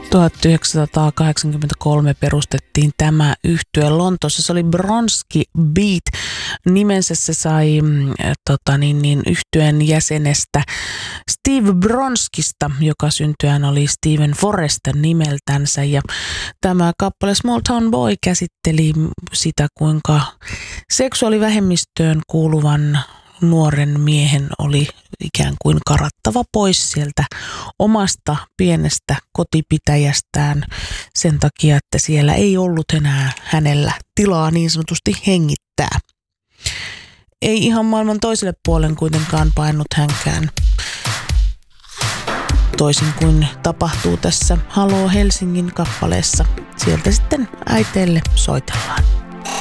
1983 perustettiin tämä yhtye Lontoossa. Se oli Bronski Beat. Nimensä se sai yhtyeen jäsenestä Steve Bronskista, joka syntyään oli Steven Forrester nimeltänsä. Ja tämä kappale Small Town Boy käsitteli sitä, kuinka seksuaalivähemmistöön kuuluvan nuoren miehen oli ikään kuin karattava pois sieltä omasta pienestä kotipitäjästään sen takia, että siellä ei ollut enää hänellä tilaa niin sanotusti hengittää. Ei ihan maailman toiselle puolen kuitenkaan painut hänkään, toisin kuin tapahtuu tässä Haloo Helsingin kappaleessa. Sieltä sitten äiteelle soitellaan.